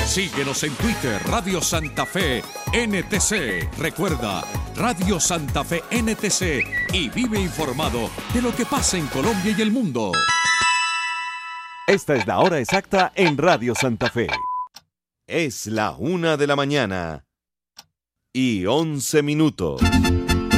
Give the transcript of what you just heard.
Síguenos en Twitter, Radio Santa Fe NTC. Recuerda, Radio Santa Fe NTC, y vive informado de lo que pasa en Colombia y el mundo. Esta es la hora exacta en Radio Santa Fe. Es la 1:00 a.m. y 11 minutos.